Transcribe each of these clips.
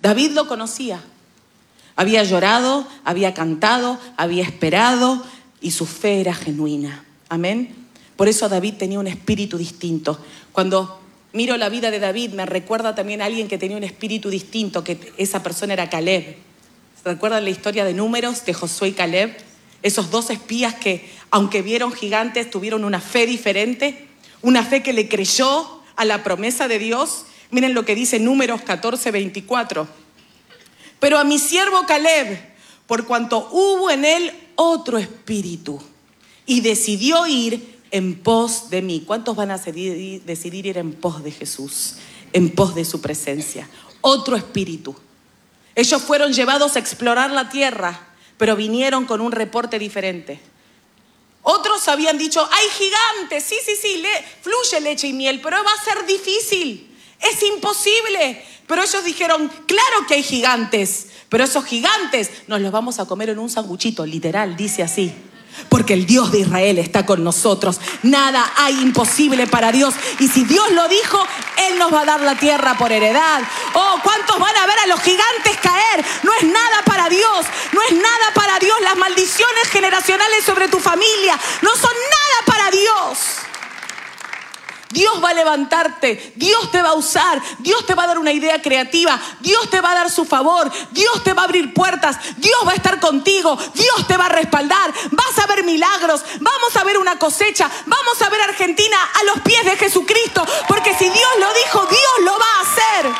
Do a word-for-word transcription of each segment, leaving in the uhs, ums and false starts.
David lo conocía. Había llorado, había cantado, había esperado y su fe era genuina. Amén. Por eso David tenía un espíritu distinto. Cuando miro la vida de David, me recuerda también a alguien que tenía un espíritu distinto, que esa persona era Caleb. ¿Se recuerdan la historia de Números de Josué y Caleb? Esos dos espías que, aunque vieron gigantes, tuvieron una fe diferente, una fe que le creyó a la promesa de Dios. Miren lo que dice Números catorce, veinticuatro. Pero a mi siervo Caleb, por cuanto hubo en él otro espíritu, y decidió ir en pos de mí. ¿Cuántos van a decidir, decidir ir en pos de Jesús? En pos de su presencia. Otro espíritu. Ellos fueron llevados a explorar la tierra, pero vinieron con un reporte diferente. Otros habían dicho, hay gigantes, sí, sí, sí, le, fluye leche y miel, pero va a ser difícil, es imposible. Pero ellos dijeron, claro que hay gigantes, pero esos gigantes nos los vamos a comer en un sanguchito, literal, dice así. Porque el Dios de Israel está con nosotros. Nada hay imposible para Dios. Y si Dios lo dijo, Él nos va a dar la tierra por heredad. Oh, ¿cuántos van a ver a los gigantes caer? No es nada para Dios. No es nada para Dios. Las maldiciones generacionales sobre tu familia no son nada para Dios. Dios va a levantarte, Dios te va a usar, Dios te va a dar una idea creativa, Dios te va a dar su favor, Dios te va a abrir puertas, Dios va a estar contigo, Dios te va a respaldar, vas a ver milagros, vamos a ver una cosecha, vamos a ver Argentina a los pies de Jesucristo, porque si Dios lo dijo, Dios lo va a hacer.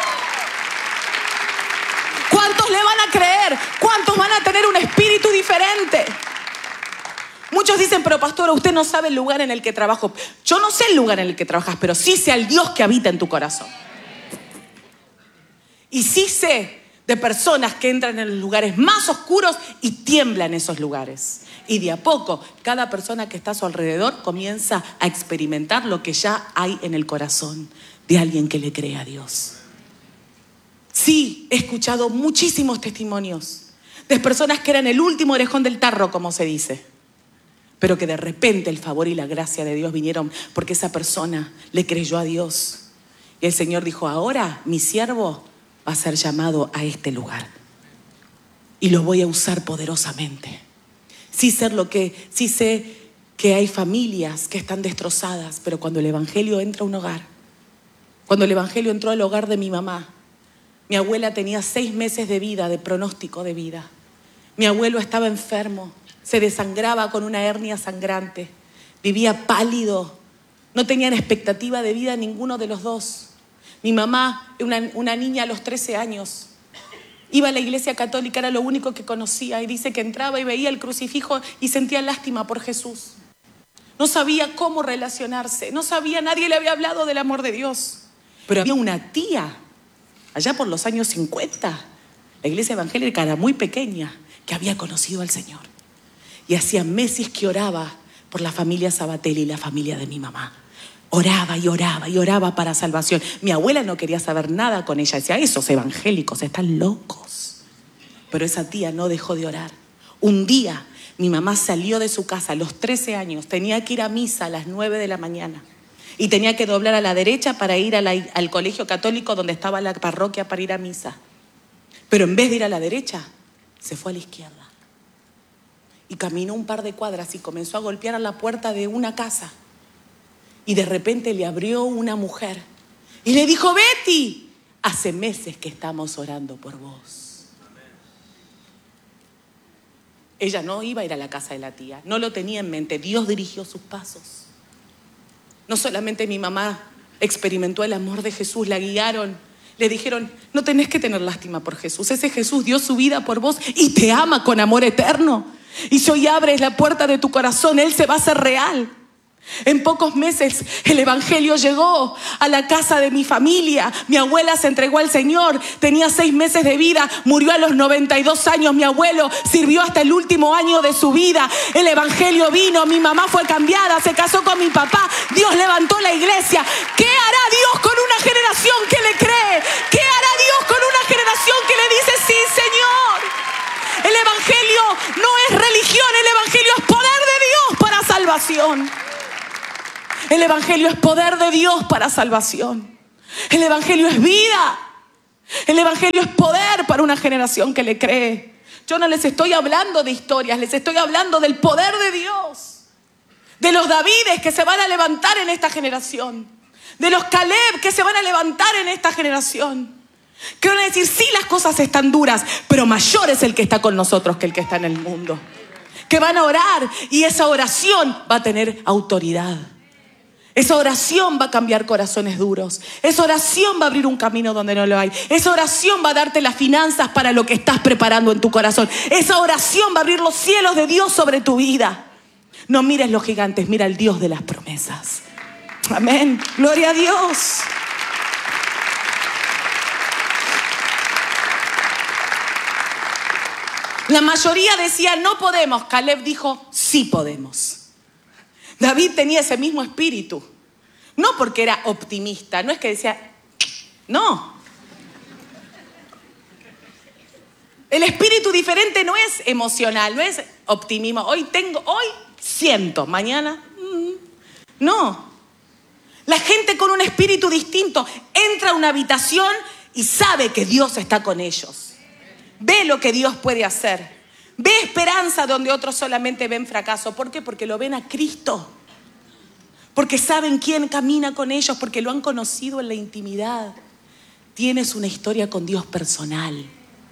¿Cuántos le van a creer? ¿Cuántos van a tener un espíritu diferente? Muchos dicen, pero pastora, usted no sabe el lugar en el que trabajo. Yo no sé el lugar en el que trabajas, pero sí sé al Dios que habita en tu corazón. Y sí sé de personas que entran en los lugares más oscuros y tiemblan esos lugares. Y de a poco, cada persona que está a su alrededor comienza a experimentar lo que ya hay en el corazón de alguien que le cree a Dios. Sí, he escuchado muchísimos testimonios de personas que eran el último orejón del tarro, como se dice. Pero que de repente el favor y la gracia de Dios vinieron porque esa persona le creyó a Dios. Y el Señor dijo, ahora mi siervo va a ser llamado a este lugar. Y lo voy a usar poderosamente. Sí sé, lo que, sí sé que hay familias que están destrozadas, pero cuando el Evangelio entra a un hogar, cuando el Evangelio entró al hogar de mi mamá, mi abuela tenía seis meses de vida, de pronóstico de vida. Mi abuelo estaba enfermo. Se desangraba con una hernia sangrante, vivía pálido, no tenían expectativa de vida ninguno de los dos. Mi mamá, una, una niña a los trece años, iba a la iglesia católica, era lo único que conocía, y dice que entraba y veía el crucifijo y sentía lástima por Jesús. No sabía cómo relacionarse, no sabía, nadie le había hablado del amor de Dios. Pero había una tía, allá por los años cincuenta, la iglesia evangélica era muy pequeña, que había conocido al Señor. Y hacía meses que oraba por la familia Sabatelli y la familia de mi mamá. Oraba y oraba y oraba para salvación. Mi abuela no quería saber nada con ella. Decía, esos evangélicos están locos. Pero esa tía no dejó de orar. Un día mi mamá salió de su casa a los trece años. Tenía que ir a misa a las nueve de la mañana. Y tenía que doblar a la derecha para ir a la, al colegio católico donde estaba la parroquia para ir a misa. Pero en vez de ir a la derecha, se fue a la izquierda. Y caminó un par de cuadras y comenzó a golpear a la puerta de una casa. Y de repente le abrió una mujer. Y le dijo, Betty, hace meses que estamos orando por vos. Ella no iba a ir a la casa de la tía. No lo tenía en mente. Dios dirigió sus pasos. No solamente mi mamá experimentó el amor de Jesús, la guiaron. Le dijeron, no tenés que tener lástima por Jesús. Ese Jesús dio su vida por vos y te ama con amor eterno. Y si hoy abres la puerta de tu corazón, Él se va a hacer real. En pocos meses el evangelio llegó a la casa de mi familia. Mi abuela se entregó al Señor, tenía seis meses de vida, murió a los noventa y dos años. Mi abuelo sirvió hasta el último año de su vida. El evangelio vino, mi mamá fue cambiada, se casó con mi papá. Dios levantó la iglesia. ¿Qué hará Dios con una generación que le cree? ¿Qué hará Dios con una generación que le dice sí, Señor? El evangelio no es religión, el evangelio es poder de Dios para salvación. El evangelio es poder de Dios para salvación. El evangelio es vida. El evangelio es poder para una generación que le cree. Yo no les estoy hablando de historias, les estoy hablando del poder de Dios. De los Davides que se van a levantar en esta generación. De los Caleb que se van a levantar en esta generación. Que van a decir, sí, las cosas están duras, pero mayor es el que está con nosotros que el que está en el mundo. Que van a orar y esa oración va a tener autoridad. Esa oración va a cambiar corazones duros. Esa oración va a abrir un camino donde no lo hay. Esa oración va a darte las finanzas para lo que estás preparando en tu corazón. Esa oración va a abrir los cielos de Dios sobre tu vida. No mires los gigantes, mira al Dios de las promesas. Amén. Gloria a Dios. La mayoría decía no podemos. Caleb dijo sí podemos. David tenía ese mismo espíritu. No porque era optimista, no es que decía no. El espíritu diferente no es emocional, no es optimismo. Hoy tengo, hoy siento, mañana mmm, no. La gente con un espíritu distinto entra a una habitación y sabe que Dios está con ellos. Ve lo que Dios puede hacer. Ve esperanza donde otros solamente ven fracaso. ¿Por qué? Porque lo ven a Cristo. Porque saben quién camina con ellos, porque lo han conocido en la intimidad. Tienes una historia con Dios personal.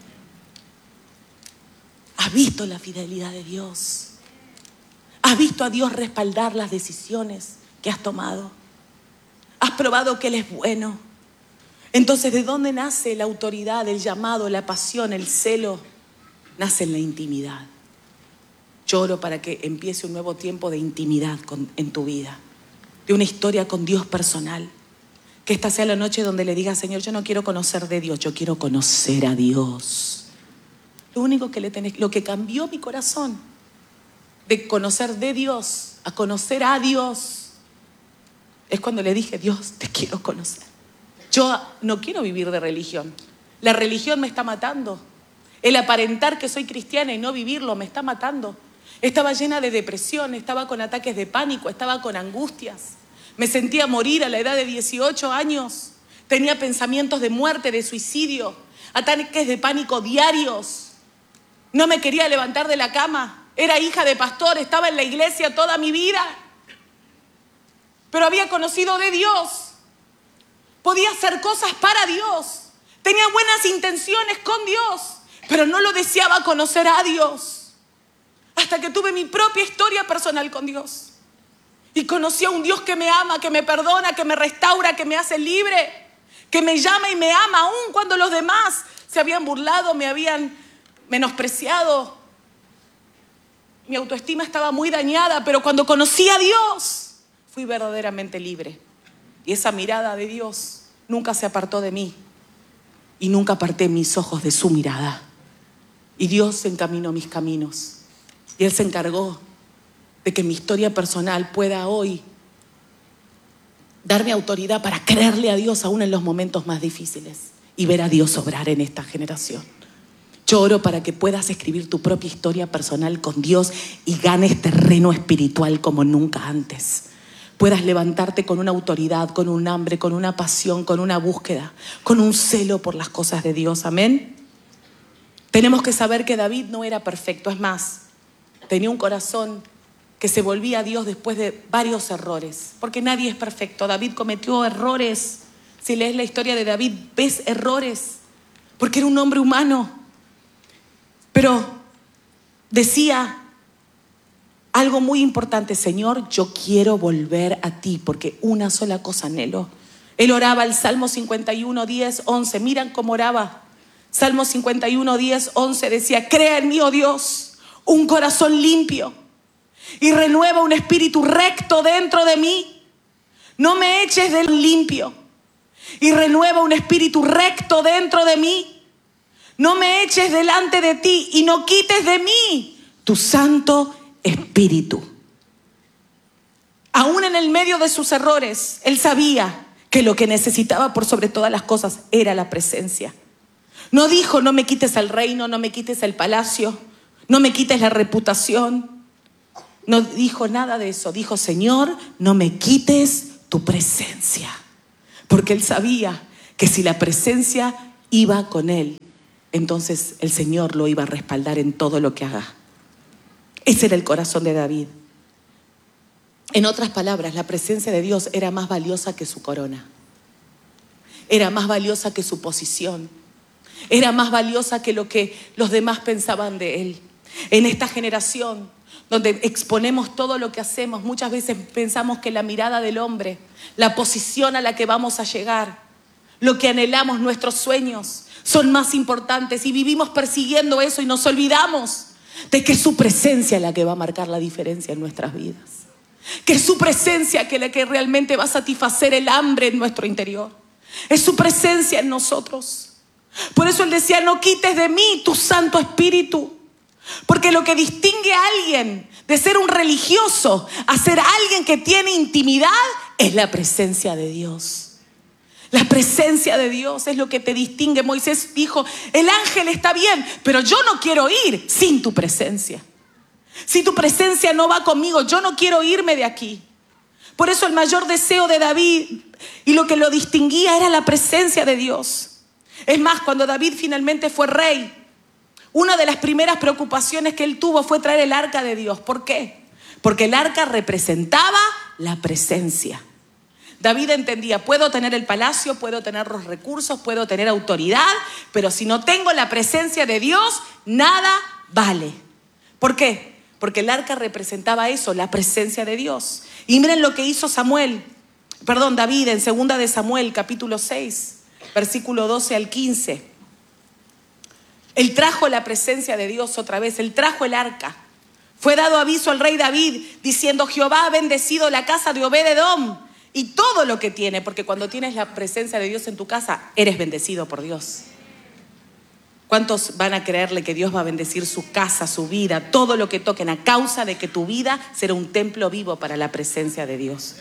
Has visto la fidelidad de Dios. Has visto a Dios respaldar las decisiones que has tomado. Has probado que Él es bueno. Entonces, ¿de dónde nace la autoridad, el llamado, la pasión, el celo? Nace en la intimidad. Yo oro para que empiece un nuevo tiempo de intimidad con, en tu vida. De una historia con Dios personal. Que esta sea la noche donde le digas, Señor, yo no quiero conocer de Dios, yo quiero conocer a Dios. Lo único que le tenés, lo que cambió mi corazón, de conocer de Dios a conocer a Dios, es cuando le dije, Dios, te quiero conocer. Yo no quiero vivir de religión. La religión me está matando. El aparentar que soy cristiana y no vivirlo me está matando. Estaba llena de depresión, estaba con ataques de pánico, estaba con angustias. Me sentía morir a la edad de dieciocho años. Tenía pensamientos de muerte, de suicidio, ataques de pánico diarios. No me quería levantar de la cama. Era hija de pastor, estaba en la iglesia toda mi vida. Pero había conocido de Dios. Podía hacer cosas para Dios. Tenía buenas intenciones con Dios, pero no lo deseaba conocer a Dios. Hasta que tuve mi propia historia personal con Dios. Y conocí a un Dios que me ama, que me perdona, que me restaura, que me hace libre, que me llama y me ama, aun cuando los demás se habían burlado, me habían menospreciado. Mi autoestima estaba muy dañada, pero cuando conocí a Dios, fui verdaderamente libre. Y esa mirada de Dios nunca se apartó de mí. Y nunca aparté mis ojos de su mirada. Y Dios encaminó mis caminos. Y Él se encargó de que mi historia personal pueda hoy darme autoridad para creerle a Dios aún en los momentos más difíciles. Y ver a Dios obrar en esta generación. Yo oro para que puedas escribir tu propia historia personal con Dios y ganes terreno espiritual como nunca antes. Puedas levantarte con una autoridad, con un hambre, con una pasión, con una búsqueda, con un celo por las cosas de Dios. Amén. Tenemos que saber que David no era perfecto. Es más, tenía un corazón que se volvía a Dios después de varios errores. Porque nadie es perfecto. David cometió errores. Si lees la historia de David, ves errores. Porque era un hombre humano. Pero decía algo muy importante: Señor, yo quiero volver a ti porque una sola cosa anhelo. Él oraba el Salmo cincuenta y uno, diez, once. Miran cómo oraba. Salmo cincuenta y uno, diez, once decía: crea en mí, oh Dios, un corazón limpio y renueva un espíritu recto dentro de mí. No me eches del limpio y renueva un espíritu recto dentro de mí. No me eches delante de ti y no quites de mí tu santo espíritu. Aún en el medio de sus errores, él sabía que lo que necesitaba por sobre todas las cosas era la presencia. No dijo: no me quites el reino, no me quites el palacio, no me quites la reputación. No dijo nada de eso. Dijo: Señor, no me quites tu presencia. Porque él sabía que si la presencia iba con él, entonces el Señor lo iba a respaldar en todo lo que haga. Ese era el corazón de David. En otras palabras, la presencia de Dios era más valiosa que su corona. Era más valiosa que su posición. Era más valiosa que lo que los demás pensaban de él. En esta generación, donde exponemos todo lo que hacemos, muchas veces pensamos que la mirada del hombre, la posición a la que vamos a llegar, lo que anhelamos, nuestros sueños, son más importantes y vivimos persiguiendo eso y nos olvidamos de que es su presencia la que va a marcar la diferencia en nuestras vidas. Que es su presencia que la que realmente va a satisfacer el hambre en nuestro interior. Es su presencia en nosotros. Por eso él decía, no quites de mí tu Santo Espíritu. Porque lo que distingue a alguien de ser un religioso a ser alguien que tiene intimidad es la presencia de Dios. La presencia de Dios es lo que te distingue. Moisés dijo, el ángel está bien, pero yo no quiero ir sin tu presencia. Si tu presencia no va conmigo, yo no quiero irme de aquí. Por eso el mayor deseo de David y lo que lo distinguía era la presencia de Dios. Es más, cuando David finalmente fue rey, una de las primeras preocupaciones que él tuvo fue traer el arca de Dios. ¿Por qué? Porque el arca representaba la presencia. David entendía, puedo tener el palacio, puedo tener los recursos, puedo tener autoridad, pero si no tengo la presencia de Dios, nada vale. ¿Por qué? Porque el arca representaba eso, la presencia de Dios. Y miren lo que hizo Samuel, perdón, David en segunda de Samuel, capítulo seis, versículo doce al quince. Él trajo la presencia de Dios otra vez, él trajo el arca. Fue dado aviso al rey David diciendo, Jehová ha bendecido la casa de Obed-edom y todo lo que tiene, porque cuando tienes la presencia de Dios en tu casa, eres bendecido por Dios. ¿Cuántos van a creerle que Dios va a bendecir su casa, su vida, todo lo que toquen a causa de que tu vida será un templo vivo para la presencia de Dios?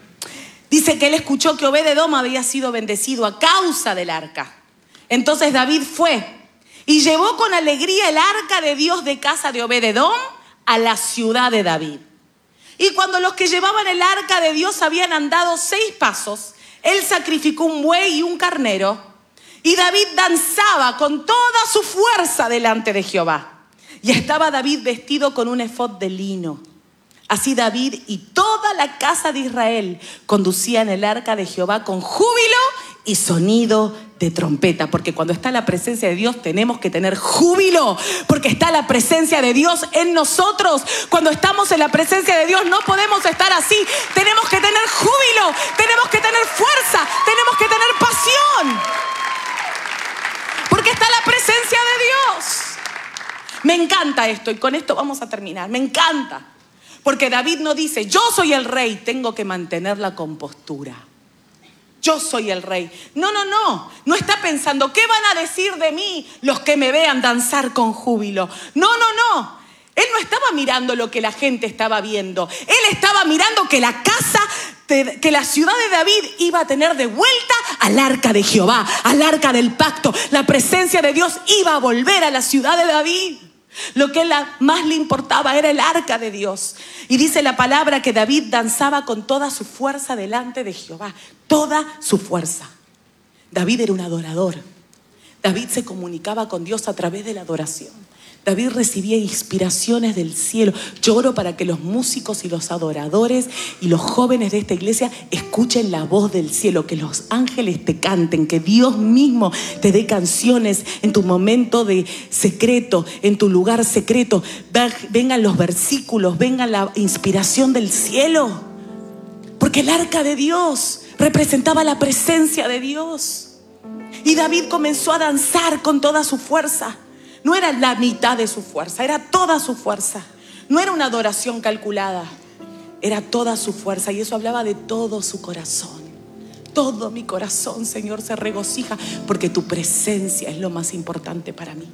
Dice que él escuchó que Obed-edom había sido bendecido a causa del arca. Entonces David fue y llevó con alegría el arca de Dios de casa de Obed-edom a la ciudad de David. Y cuando los que llevaban el arca de Dios habían andado seis pasos, él sacrificó un buey y un carnero. Y David danzaba con toda su fuerza delante de Jehová. Y estaba David vestido con un efod de lino. Así David y toda la casa de Israel conducían el arca de Jehová con júbilo y sonido de trompeta. Porque cuando está la presencia de Dios tenemos que tener júbilo. Porque está la presencia de Dios en nosotros. Cuando estamos en la presencia de Dios no podemos estar así. Tenemos que tener júbilo, tenemos que tener fuerza, tenemos que tener pasión. Porque está la presencia de Dios. Me encanta esto y con esto vamos a terminar. Me encanta. Porque David no dice, yo soy el rey, tengo que mantener la compostura. Yo soy el rey. No, no, no. No está pensando, ¿qué van a decir de mí los que me vean danzar con júbilo? No, no, no. Él no estaba mirando lo que la gente estaba viendo. Él estaba mirando que la casa, de, que la ciudad de David iba a tener de vuelta al arca de Jehová, al arca del pacto. La presencia de Dios iba a volver a la ciudad de David. Lo que más le importaba era el arca de Dios. Y dice la palabra que David danzaba con toda su fuerza delante de Jehová. Toda su fuerza. David era un adorador. David se comunicaba con Dios a través de la adoración. David recibía inspiraciones del cielo. Yo oro para que los músicos y los adoradores y los jóvenes de esta iglesia escuchen la voz del cielo, que los ángeles te canten, que Dios mismo te dé canciones en tu momento de secreto, en tu lugar secreto. Vengan los versículos, venga la inspiración del cielo. Porque el arca de Dios representaba la presencia de Dios. Y David comenzó a danzar con toda su fuerza. No era la mitad de su fuerza, era toda su fuerza. No era una adoración calculada, era toda su fuerza. Y eso hablaba de todo su corazón. Todo mi corazón, Señor, se regocija porque tu presencia es lo más importante para mí.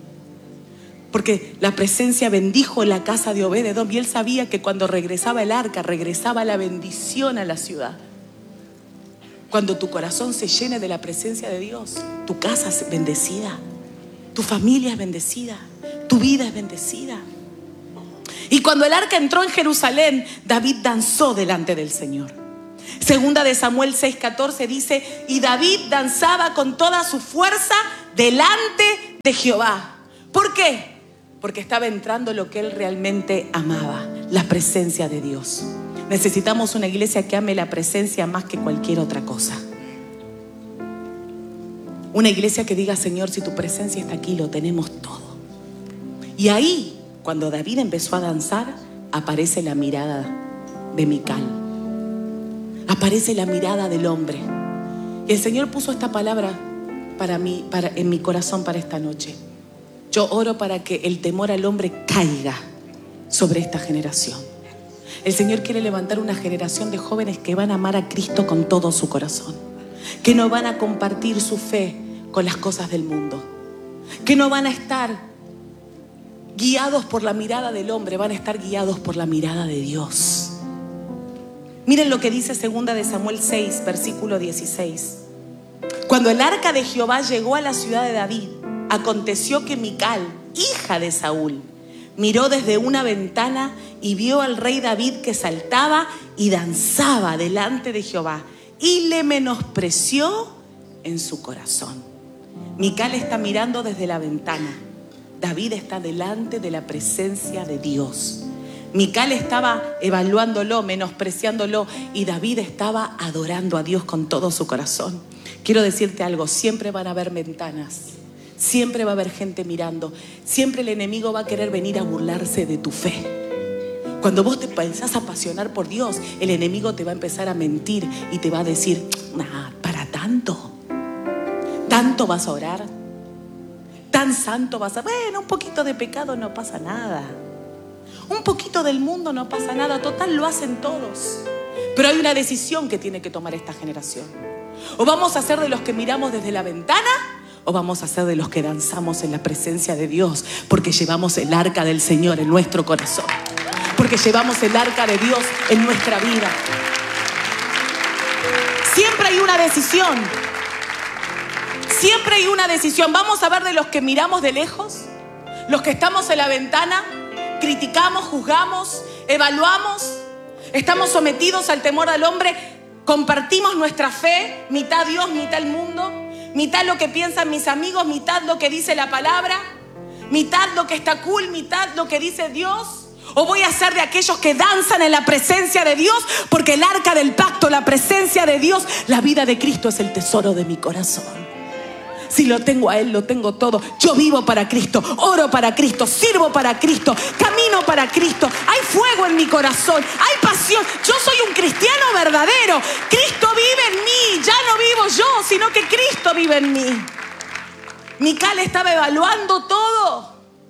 Porque la presencia bendijo la casa de Obed-edom y él sabía que cuando regresaba el arca, regresaba la bendición a la ciudad. Cuando tu corazón se llene de la presencia de Dios, tu casa es bendecida. Tu familia es bendecida, tu vida es bendecida. Y cuando el arca entró en Jerusalén, David danzó delante del Señor. Segunda de Samuel seis catorce dice, y David danzaba con toda su fuerza delante de Jehová. ¿Por qué? Porque estaba entrando lo que él realmente amaba, la presencia de Dios. Necesitamos una iglesia que ame la presencia más que cualquier otra cosa. Una iglesia que diga, Señor, si tu presencia está aquí, lo tenemos todo. Y ahí, cuando David empezó a danzar, aparece la mirada de Mical. Aparece la mirada del hombre. Y el Señor puso esta palabra para mí, para, en mi corazón para esta noche. Yo oro para que el temor al hombre caiga sobre esta generación. El Señor quiere levantar una generación de jóvenes que van a amar a Cristo con todo su corazón, que no van a compartir su fe con las cosas del mundo, que no van a estar guiados por la mirada del hombre, van a estar guiados por la mirada de Dios. Miren lo que dice segunda de Samuel seis, versículo dieciséis. Cuando el arca de Jehová llegó a la ciudad de David, aconteció que Mical, hija de Saúl, miró desde una ventana y vio al rey David que saltaba y danzaba delante de Jehová y le menospreció en su corazón. Mical está mirando desde la ventana. David está delante de la presencia de Dios. Mical estaba evaluándolo, menospreciándolo, y David estaba adorando a Dios con todo su corazón. Quiero decirte algo, siempre van a haber ventanas, siempre va a haber gente mirando, siempre el enemigo va a querer venir a burlarse de tu fe. Cuando vos te pensás apasionar por Dios, el enemigo te va a empezar a mentir y te va a decir, nah, para tanto, tanto vas a orar, tan santo vas a... Bueno, un poquito de pecado no pasa nada. Un poquito del mundo no pasa nada. Total, lo hacen todos. Pero hay una decisión que tiene que tomar esta generación. O vamos a ser de los que miramos desde la ventana, o vamos a ser de los que danzamos en la presencia de Dios, porque llevamos el arca del Señor en nuestro corazón, porque llevamos el arca de Dios en nuestra vida. Siempre hay una decisión. Siempre hay una decisión. Vamos a ver de los que miramos de lejos, los que estamos en la ventana, criticamos, juzgamos, evaluamos, estamos sometidos al temor al hombre, compartimos nuestra fe, mitad Dios, mitad el mundo, mitad lo que piensan mis amigos, mitad lo que dice la palabra, mitad lo que está cool, mitad lo que dice Dios. O voy a ser de aquellos que danzan en la presencia de Dios, porque el arca del pacto, la presencia de Dios, la vida de Cristo es el tesoro de mi corazón. Si lo tengo a Él, lo tengo todo. Yo vivo para Cristo, oro para Cristo, sirvo para Cristo, camino para Cristo. Hay fuego en mi corazón, hay pasión. Yo soy un cristiano verdadero. Cristo vive en mí. Ya no vivo yo, sino que Cristo vive en mí. Mical estaba evaluando todo.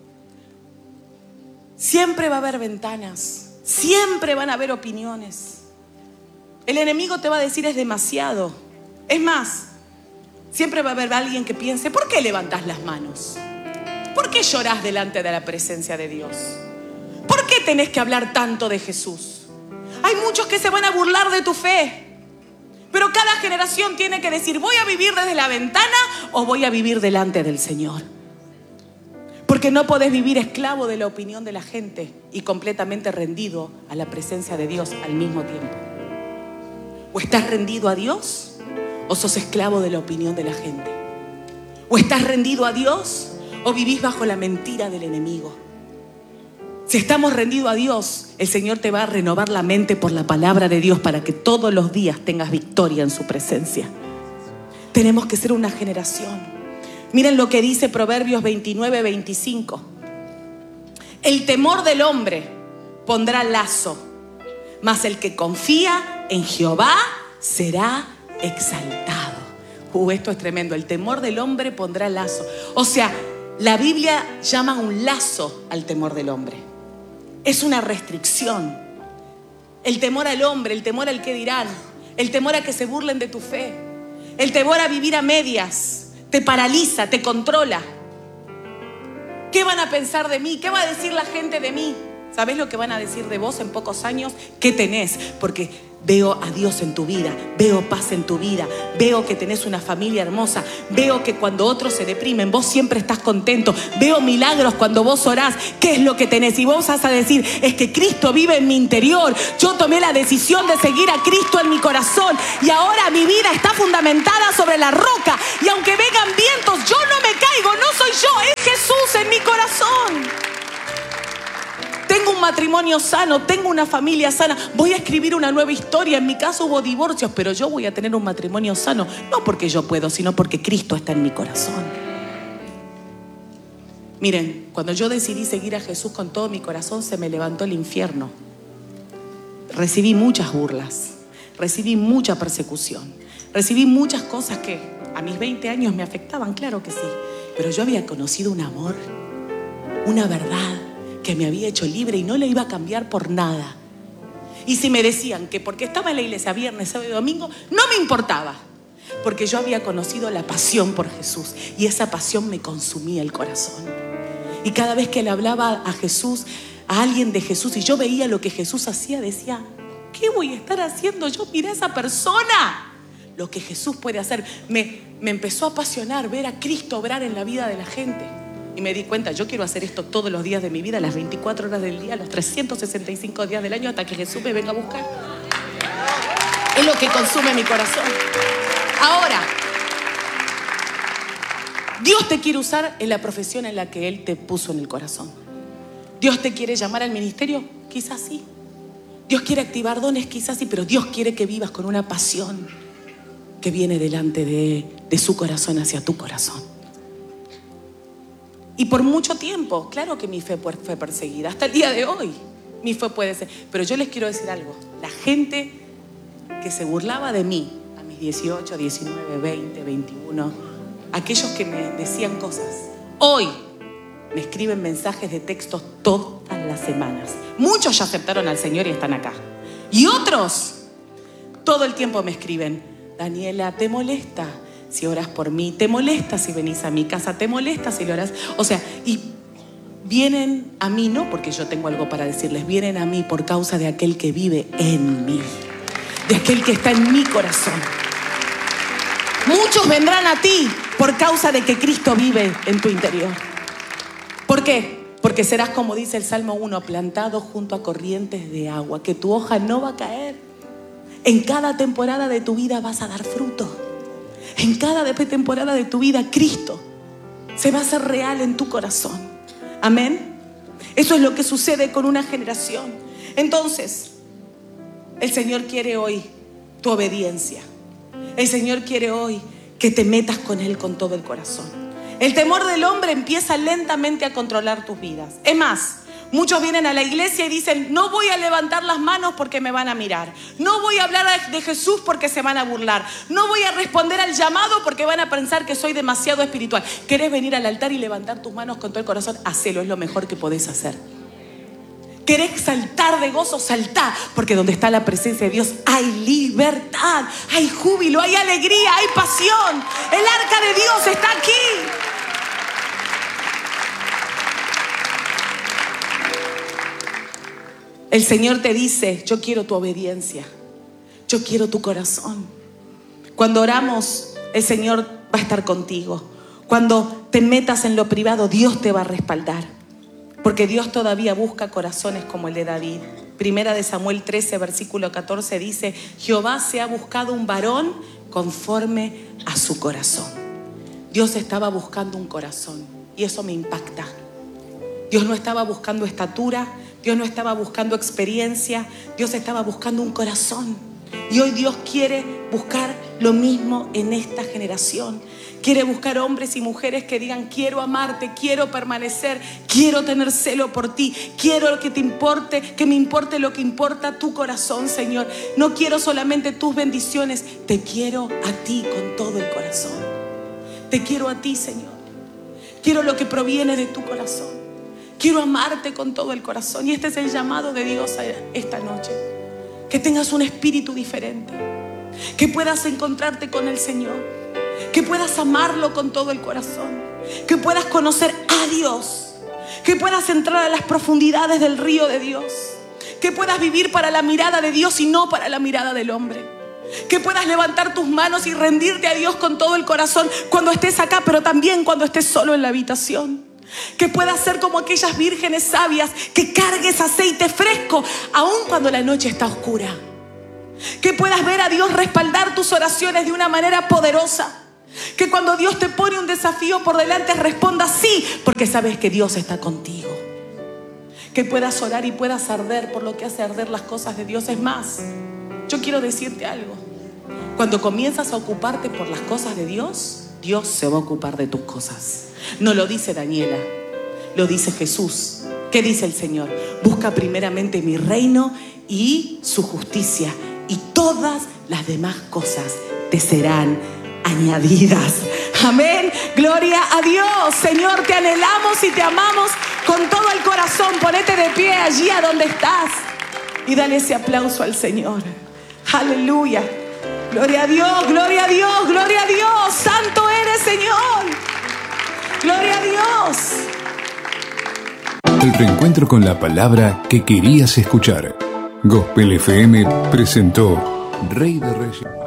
Siempre va a haber ventanas, siempre van a haber opiniones. El enemigo te va a decir es demasiado. Es más, siempre va a haber alguien que piense, ¿por qué levantás las manos? ¿Por qué llorás delante de la presencia de Dios? ¿Por qué tenés que hablar tanto de Jesús? Hay muchos que se van a burlar de tu fe, pero cada generación tiene que decir, ¿voy a vivir desde la ventana o voy a vivir delante del Señor? Porque no podés vivir esclavo de la opinión de la gente y completamente rendido a la presencia de Dios al mismo tiempo. O estás rendido a Dios o sos esclavo de la opinión de la gente. O estás rendido a Dios o vivís bajo la mentira del enemigo. Si estamos rendidos a Dios, el Señor te va a renovar la mente por la palabra de Dios para que todos los días tengas victoria en su presencia. Tenemos que ser una generación. Miren lo que dice Proverbios veintinueve, veinticinco. El temor del hombre pondrá lazo, mas el que confía en Jehová será exaltado. Uh, esto es tremendo. El temor del hombre pondrá lazo. O sea, la Biblia llama un lazo al temor del hombre. Es una restricción. El temor al hombre, el temor al que dirán, el temor a que se burlen de tu fe, el temor a vivir a medias, te paraliza, te controla. ¿Qué van a pensar de mí? ¿Qué va a decir la gente de mí? ¿Sabés lo que van a decir de vos en pocos años? ¿Qué tenés? Porque Veo a Dios en tu vida, veo paz en tu vida, veo que tenés una familia hermosa, veo que cuando otros se deprimen, vos siempre estás contento, veo milagros cuando vos orás. ¿Qué es lo que tenés? Y vos vas a decir, es que Cristo vive en mi interior. Yo tomé la decisión de seguir a Cristo en mi corazón y ahora mi vida está fundamentada sobre la roca. Y aunque vengan vientos, yo no me caigo, no soy yo, es Jesús en mi corazón. Tengo un matrimonio sano, tengo una familia sana, voy a escribir una nueva historia. En mi caso hubo divorcios, pero yo voy a tener un matrimonio sano, no porque yo puedo, sino porque Cristo está en mi corazón. Miren, cuando yo decidí seguir a Jesús con todo mi corazón, se me levantó el infierno. Recibí muchas burlas, recibí mucha persecución, recibí muchas cosas que a mis veinte años me afectaban, claro que sí, pero yo había conocido un amor, una verdad que me había hecho libre y no le iba a cambiar por nada. Y si me decían que porque estaba en la iglesia viernes, sábado y domingo, no me importaba, porque yo había conocido la pasión por Jesús y esa pasión me consumía el corazón. Y cada vez que le hablaba a Jesús, a alguien de Jesús, y yo veía lo que Jesús hacía, decía, ¿qué voy a estar haciendo yo? Mira a esa persona, lo que Jesús puede hacer. Me, me empezó a apasionar ver a Cristo obrar en la vida de la gente. Y me di cuenta, yo quiero hacer esto todos los días de mi vida, las veinticuatro horas del día, los trescientos sesenta y cinco días del año, hasta que Jesús me venga a buscar. Es lo que consume mi corazón. Ahora, Dios te quiere usar en la profesión en la que Él te puso en el corazón. Dios te quiere llamar al ministerio, quizás sí. Dios quiere activar dones, quizás sí, pero Dios quiere que vivas con una pasión que viene delante de, de su corazón hacia tu corazón. Y por mucho tiempo, claro que mi fe fue perseguida, hasta el día de hoy mi fe puede ser. Pero yo les quiero decir algo, la gente que se burlaba de mí a mis dieciocho, diecinueve, veinte, veintiuno, aquellos que me decían cosas, hoy me escriben mensajes de textos todas las semanas. Muchos ya aceptaron al Señor y están acá. Y otros todo el tiempo me escriben, Daniela, ¿te molesta si oras por mí? ¿Te molesta si venís a mi casa? ¿Te molesta si lo orás? O sea, y vienen a mí no porque yo tengo algo para decirles, vienen a mí por causa de aquel que vive en mí, de aquel que está en mi corazón. Muchos vendrán a ti por causa de que Cristo vive en tu interior. ¿Por qué? Porque serás, como dice el Salmo uno, plantado junto a corrientes de agua, que tu hoja no va a caer. En cada temporada de tu vida vas a dar fruto. En cada temporada de tu vida, Cristo se va a hacer real en tu corazón. Amén. Eso es lo que sucede con una generación. Entonces, el Señor quiere hoy tu obediencia. El Señor quiere hoy que te metas con Él con todo el corazón. El temor del hombre empieza lentamente a controlar tus vidas. Es más, muchos vienen a la iglesia y dicen, no voy a levantar las manos porque me van a mirar. No voy a hablar de Jesús porque se van a burlar. No voy a responder al llamado porque van a pensar que soy demasiado espiritual. ¿Querés venir al altar y levantar tus manos con todo el corazón? Hacelo, es lo mejor que podés hacer. ¿Querés saltar de gozo? Saltá, porque donde está la presencia de Dios hay libertad, hay júbilo, hay alegría, hay pasión. El arca de Dios está aquí. El Señor te dice, yo quiero tu obediencia, yo quiero tu corazón. Cuando oramos, el Señor va a estar contigo. Cuando te metas en lo privado, Dios te va a respaldar. Porque Dios todavía busca corazones como el de David. Primera de Samuel trece, versículo catorce dice, Jehová se ha buscado un varón conforme a su corazón. Dios estaba buscando un corazón y eso me impacta. Dios no estaba buscando estatura, Dios no estaba buscando experiencia, Dios estaba buscando un corazón. Y hoy Dios quiere buscar lo mismo en esta generación. Quiere buscar hombres y mujeres que digan, quiero amarte, quiero permanecer, quiero tener celo por ti, quiero que te importe, que me importe lo que importa tu corazón, Señor. No quiero solamente tus bendiciones, te quiero a ti con todo el corazón. Te quiero a ti, Señor. Quiero lo que proviene de tu corazón. Quiero amarte con todo el corazón. Y este es el llamado de Dios esta noche. Que tengas un espíritu diferente. Que puedas encontrarte con el Señor. Que puedas amarlo con todo el corazón. Que puedas conocer a Dios. Que puedas entrar a las profundidades del río de Dios. Que puedas vivir para la mirada de Dios y no para la mirada del hombre. Que puedas levantar tus manos y rendirte a Dios con todo el corazón cuando estés acá, pero también cuando estés solo en la habitación. Que puedas ser como aquellas vírgenes sabias, que cargues aceite fresco aun cuando la noche está oscura. Que puedas ver a Dios respaldar tus oraciones de una manera poderosa. Que cuando Dios te pone un desafío por delante respondas sí, porque sabes que Dios está contigo. Que puedas orar y puedas arder por lo que hace arder las cosas de Dios. Es más, yo quiero decirte algo. Cuando comienzas a ocuparte por las cosas de Dios, Dios se va a ocupar de tus cosas. No lo dice Daniela, lo dice Jesús. ¿Qué dice el Señor? Busca primeramente mi reino y su justicia, y todas las demás cosas te serán añadidas. Amén. Gloria a Dios. Señor, te anhelamos y te amamos con todo el corazón. Ponete de pie allí a donde estás y dale ese aplauso al Señor. Aleluya. Gloria a Dios, gloria a Dios, gloria a Dios. Santo eres, Señor. Gloria a Dios. El reencuentro con la palabra que querías escuchar. Gospel F M presentó Rey de Reyes.